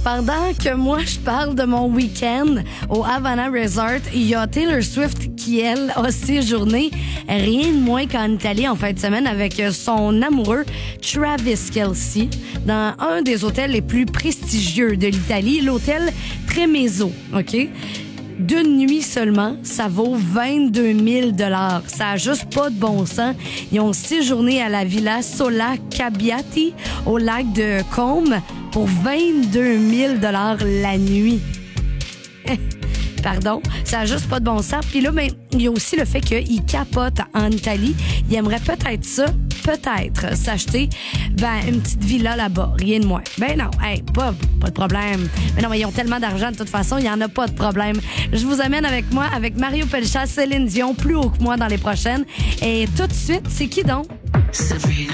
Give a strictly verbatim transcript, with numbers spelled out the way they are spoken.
Pendant que moi, je parle de mon week-end au Havana Resort, il y a Taylor Swift qui, elle, a séjourné rien de moins qu'en Italie en fin de semaine avec son amoureux Travis Kelce dans un des hôtels les plus prestigieux de l'Italie, l'hôtel Tremeso, OK? D'une nuit seulement, ça vaut vingt-deux mille dollars. Ça a juste pas de bon sens. Ils ont séjourné à la Villa Sola Cabbiati au lac de Côme pour vingt-deux mille dollars la nuit. Pardon, ça a juste pas de bon sens. Puis là, ben, il y a aussi le fait qu'il capote en Italie. Il aimerait peut-être ça, peut-être s'acheter ben, une petite villa là-bas, rien de moins. Ben non, hey, pas, pas de problème. Mais non, mais ils ont tellement d'argent de toute façon, il n'y en a pas de problème. Je vous amène avec moi, avec Mario Pelchat, Céline Dion, plus haut que moi dans les prochaines. Et tout de suite, c'est qui donc? Sabrina.